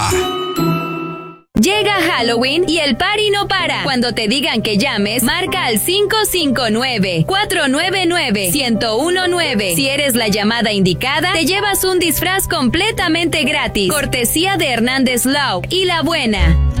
Llega Halloween y el party no para. Cuando te digan que llames, marca al 559-499-1019. Si eres la llamada indicada, te llevas un disfraz completamente gratis. Cortesía de Hernández Law y La Buena.